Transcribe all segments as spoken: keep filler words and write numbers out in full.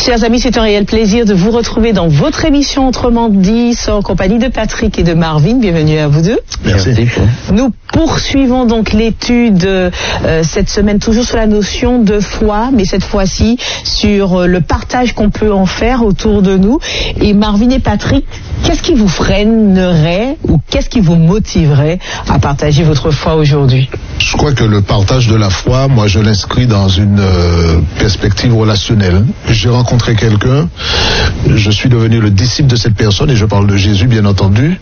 Chers amis, c'est un réel plaisir de vous retrouver dans votre émission Autrement dit, en compagnie de Patrick et de Marvin. Bienvenue à vous deux. Merci. Nous poursuivons donc l'étude euh, cette semaine toujours sur la notion de foi, mais cette fois-ci sur euh, le partage qu'on peut en faire autour de nous. Et Marvin et Patrick, qu'est-ce qui vous freinerait ou qu'est-ce qui vous motiverait à partager votre foi aujourd'hui? Je crois que le partage de la foi, moi je l'inscris dans une euh, perspective relationnelle. J'ai rencontré quelqu'un, je suis devenu le disciple de cette personne et je parle de Jésus bien entendu.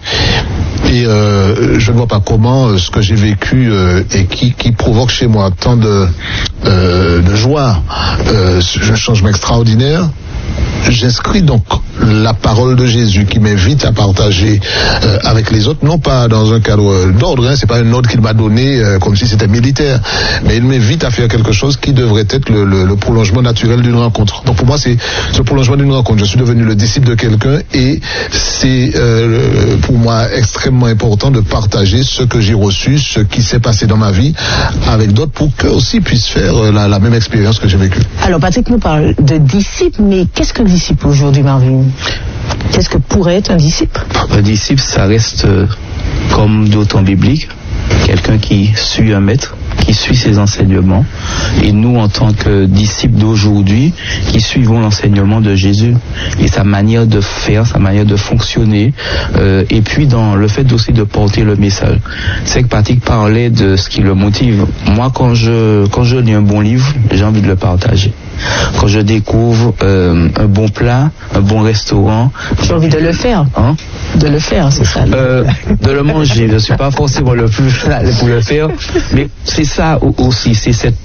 Et euh, je ne vois pas comment euh, ce que j'ai vécu euh, et qui, qui provoque chez moi tant de, euh, de joie, euh, un changement extraordinaire. J'inscris donc la parole de Jésus qui m'invite à partager euh, avec les autres, non pas dans un cadre d'ordre, hein, c'est pas un ordre qu'il m'a donné euh, comme si c'était militaire, mais il m'invite à faire quelque chose qui devrait être le, le, le prolongement naturel d'une rencontre. Donc pour moi c'est ce prolongement d'une rencontre. Je suis devenu le disciple de quelqu'un et c'est euh, pour moi extrêmement important de partager ce que j'ai reçu, ce qui s'est passé dans ma vie avec d'autres pour qu'eux aussi puissent faire euh, la, la même expérience que j'ai vécue. Alors Patrick nous parle de disciple, mais qu'est-ce qu'un disciple aujourd'hui, Marvin? Qu'est-ce que pourrait être un disciple? Un disciple, ça reste euh, comme d'autres en biblique, quelqu'un qui suit un maître, qui suit ses enseignements, et nous en tant que disciples d'aujourd'hui qui suivons l'enseignement de Jésus et sa manière de faire, sa manière de fonctionner, euh, et puis dans le fait aussi de porter le message. C'est que Patrick parlait de ce qui le motive. Moi quand je quand je lis un bon livre, j'ai envie de le partager. Quand je découvre euh, un bon plat, un bon restaurant, j'ai envie de le faire. Hein? De le faire, c'est ça. Euh, de le manger. Je ne suis pas forcément le plus pour le faire, mais c'est ça aussi, c'est cette,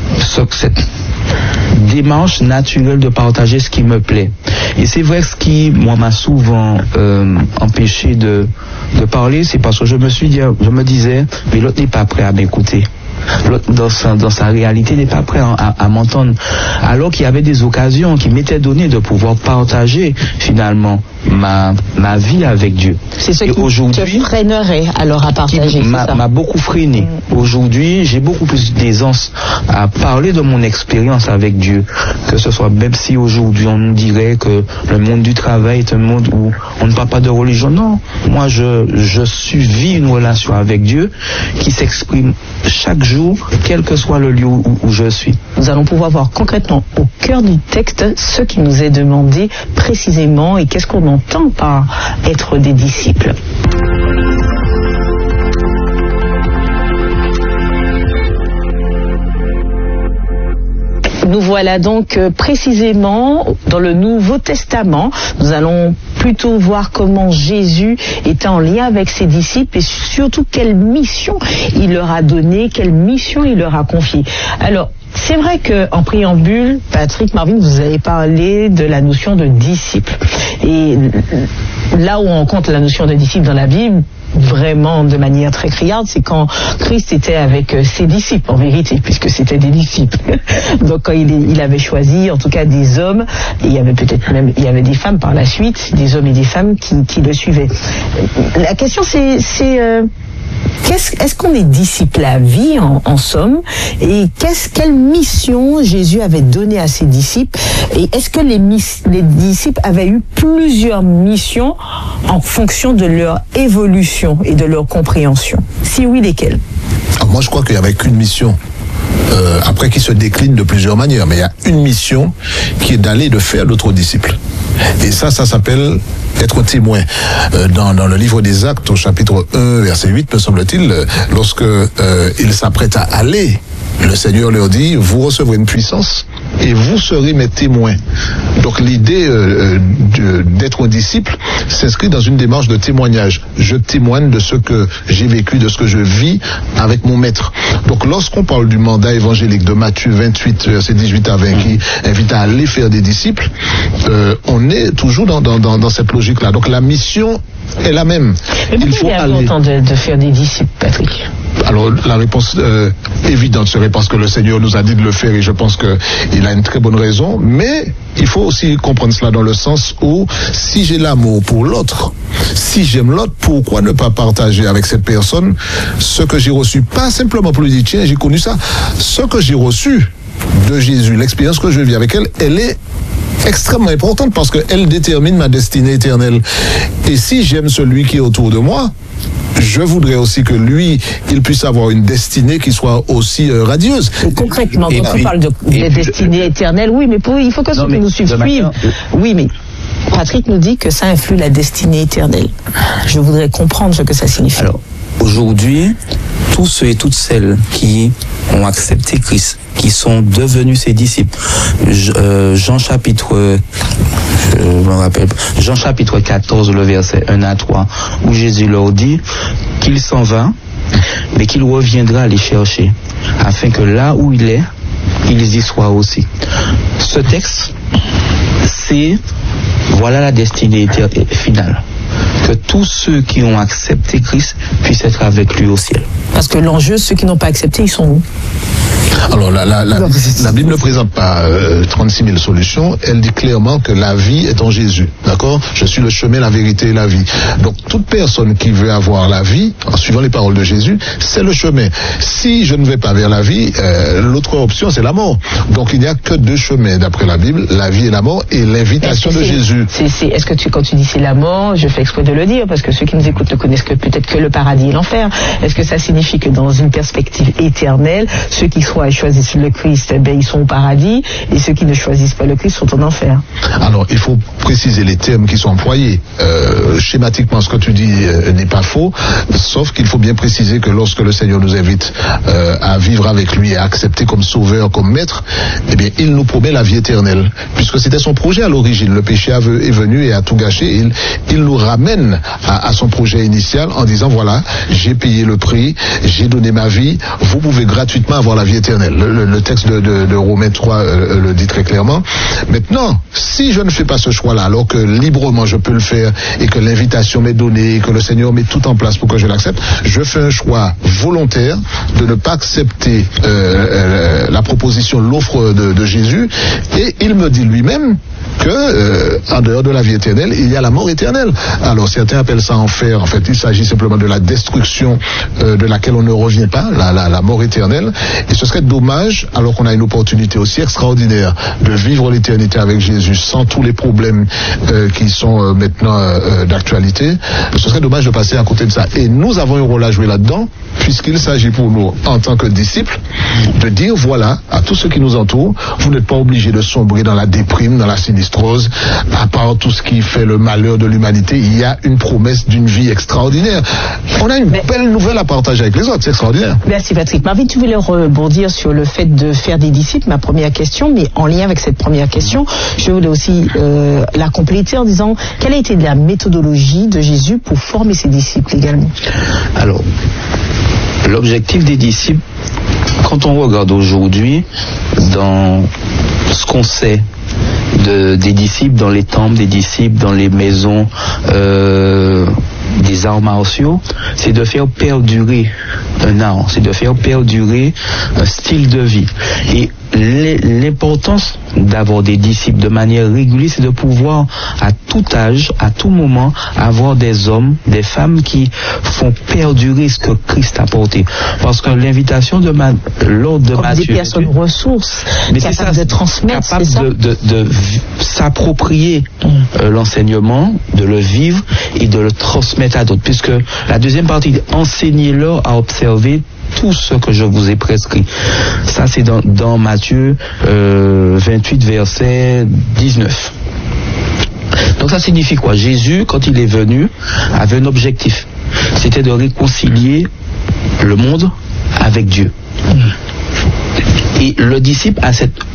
cette démarche naturelle de partager ce qui me plaît. Et c'est vrai que ce qui, moi, m'a souvent euh, empêché de, de parler, c'est parce que je me suis dit, je me disais, mais l'autre n'est pas prêt à m'écouter. L'autre, dans sa, dans sa réalité, n'est pas prêt à, à, à m'entendre. Alors qu'il y avait des occasions qui m'étaient données de pouvoir partager finalement ma, ma vie avec Dieu. C'est ce et qui te freinerait alors à partager. Qui m'a, m'a beaucoup freiné. Mmh. Aujourd'hui, j'ai beaucoup plus d'aisance à parler de mon expérience avec Dieu. Que ce soit, même si aujourd'hui on nous dirait que le monde du travail est un monde où on ne parle pas de religion. Non, moi je, je suis vis une relation avec Dieu qui s'exprime chaque jour, quel que soit le lieu où, où je suis. Nous allons pouvoir voir concrètement au cœur du texte ce qui nous est demandé précisément et qu'est-ce qu'on entend par être des disciples. Nous voilà donc euh, précisément dans le Nouveau Testament. Nous allons plutôt voir comment Jésus est en lien avec ses disciples et surtout quelle mission il leur a donnée, quelle mission il leur a confiée. Alors, c'est vrai qu'en préambule, Patrick, Marvin, vous avez parlé de la notion de disciple. Et là où on rencontre la notion de disciple dans la Bible, vraiment de manière très criarde, c'est quand Christ était avec ses disciples, en vérité, puisque c'était des disciples. Donc quand il, il avait choisi, en tout cas, des hommes, et il y avait peut-être même, il y avait des femmes par la suite, des hommes et des femmes qui, qui le suivaient. La question, c'est... c'est euh, Qu'est-ce, est-ce qu'on est disciple à vie, en, en somme, et qu'est-ce, quelle mission Jésus avait donnée à ses disciples, et est-ce que les, les disciples avaient eu plusieurs missions en fonction de leur évolution et de leur compréhension? Si oui, lesquelles? Alors moi, je crois qu'il n'y avait qu'une mission. Euh, après qui se décline de plusieurs manières, mais il y a une mission qui est d'aller de faire d'autres disciples. Et ça, ça s'appelle être témoin. Euh, dans, dans le livre des Actes, au chapitre un, verset huit, me semble-t-il, lorsque euh, ils s'apprêtent à aller, le Seigneur leur dit, vous recevrez une puissance et vous serez mes témoins. Donc l'idée euh, de, d'être un disciple s'inscrit dans une démarche de témoignage. Je témoigne de ce que j'ai vécu, de ce que je vis avec mon maître. Donc lorsqu'on parle du mandat évangélique de Matthieu vingt-huit, verset dix-huit à vingt, qui invite à aller faire des disciples, euh, on est toujours dans, dans, dans, dans cette logique-là. Donc la mission est la même. Mais pourquoi il faut il y a aller... longtemps de, de faire des disciples, Patrick? Alors la réponse euh, évidente serait parce que le Seigneur nous a dit de le faire et je pense qu'il a une très bonne raison, mais il faut aussi comprendre cela dans le sens où si j'ai l'amour pour l'autre, si j'aime l'autre, pourquoi ne pas partager avec cette personne ce que j'ai reçu, pas simplement pour lui dire tiens j'ai connu ça, ce que j'ai reçu de Jésus, l'expérience que je vis avec elle, elle est extrêmement importante parce qu'elle détermine ma destinée éternelle. Et si j'aime celui qui est autour de moi, je voudrais aussi que lui, il puisse avoir une destinée qui soit aussi euh, radieuse. Et concrètement, et quand puis, on parle de, de destinée de... éternelle, oui, mais pour, il faut que ceux qui nous suivent suivent. Manière... Oui, mais Patrick nous dit que ça influe la destinée éternelle. Je voudrais comprendre ce que ça signifie. Alors, aujourd'hui, tous ceux et toutes celles qui ont accepté Christ, qui sont devenus ses disciples, Jean chapitre, je me rappelle, Jean chapitre quatorze, le verset un à trois, où Jésus leur dit qu'il s'en va, mais qu'il reviendra les chercher, afin que là où il est, ils y soient aussi. Ce texte, c'est, voilà la destinée finale. Que tous ceux qui ont accepté Christ puissent être avec lui au ciel. Parce que l'enjeu, ceux qui n'ont pas accepté, ils sont où? Alors la, la, la, la Bible ne présente pas euh, trente-six mille solutions, elle dit clairement que la vie est en Jésus, d'accord? Je suis le chemin, la vérité et la vie. Donc toute personne qui veut avoir la vie, en suivant les paroles de Jésus, c'est le chemin. Si je ne vais pas vers la vie, euh, l'autre option c'est la mort. Donc il n'y a que deux chemins d'après la Bible, la vie et la mort, et l'invitation de Jésus. C'est, c'est, est-ce que tu, quand tu dis c'est la mort, je fais exprès de le dire, parce que ceux qui nous écoutent ne connaissent que peut-être que le paradis et l'enfer. Est-ce que ça signifie que dans une perspective éternelle, ceux qui soit choisissent le Christ, eh bien, ils sont au paradis, et ceux qui ne choisissent pas le Christ sont en enfer? Alors, il faut préciser les termes qui sont employés. Euh, schématiquement, ce que tu dis euh, n'est pas faux, sauf qu'il faut bien préciser que lorsque le Seigneur nous invite euh, à vivre avec lui et à accepter comme sauveur, comme maître, eh bien, il nous promet la vie éternelle, puisque c'était son projet à l'origine. Le péché est venu et a tout gâché. Il, il nous ramène à, à son projet initial en disant, voilà, j'ai payé le prix, j'ai donné ma vie, vous pouvez gratuitement avoir la vie éternelle. Le, le, le texte de, de, de Romains trois euh, le dit très clairement. Maintenant, si je ne fais pas ce choix-là, alors que librement je peux le faire et que l'invitation m'est donnée et que le Seigneur met tout en place pour que je l'accepte, je fais un choix volontaire de ne pas accepter euh, euh, la proposition, l'offre de, de Jésus, et il me dit lui-même que euh, en dehors de la vie éternelle, il y a la mort éternelle. Alors certains appellent ça enfer. En fait, il s'agit simplement de la destruction euh, de laquelle on ne revient pas, la, la, la mort éternelle. Et ce serait dommage, alors qu'on a une opportunité aussi extraordinaire de vivre l'éternité avec Jésus sans tous les problèmes euh, qui sont euh, maintenant euh, d'actualité. Ce serait dommage de passer à côté de ça. Et nous avons un rôle à jouer là-dedans, puisqu'il s'agit pour nous, en tant que disciples, de dire voilà à tous ceux qui nous entourent, vous n'êtes pas obligés de sombrer dans la déprime, dans la sinistrose. À part tout ce qui fait le malheur de l'humanité, il y a une promesse d'une vie extraordinaire. On a une Mais... belle nouvelle à partager avec les autres, c'est extraordinaire. Merci Patrick. Marvin, tu voulais rebondir sur le fait de faire des disciples, ma première question, mais en lien avec cette première question, je voulais aussi euh, la compléter en disant quelle a été la méthodologie de Jésus pour former ses disciples également? Alors, l'objectif des disciples, quand on regarde aujourd'hui dans ce qu'on sait de, des disciples dans les temples, des disciples dans les maisons euh, des arts martiaux, c'est de faire perdurer un art, c'est de faire perdurer un style de vie. Et l'importance d'avoir des disciples de manière régulière, c'est de pouvoir à tout âge, à tout moment, avoir des hommes, des femmes qui font perdurer ce que Christ a porté. Parce que l'invitation de ma, l'ordre de Comme Matthieu, des personnes ressources, mais capables c'est ça, de transmettre, capable c'est ça de, de, de s'approprier mmh. euh, l'enseignement, de le vivre et de le transmettre à d'autres. Puisque la deuxième partie, enseignez-leur à observer tout ce que je vous ai prescrit. Ça, c'est dans, dans Matthieu euh, vingt-huit, verset dix-neuf. Donc ça signifie quoi? Jésus, quand il est venu, avait un objectif. C'était de réconcilier le monde avec Dieu. Et le disciple a cette